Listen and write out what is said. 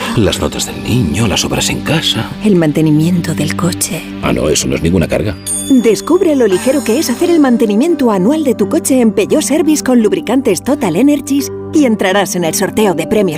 Las notas del niño, las obras en casa. El mantenimiento del coche. Ah, no, eso no es ninguna carga. Descubre lo ligero que es hacer el mantenimiento anual de tu coche en Peugeot Service con lubricantes Total Energies y entrarás en el sorteo de premios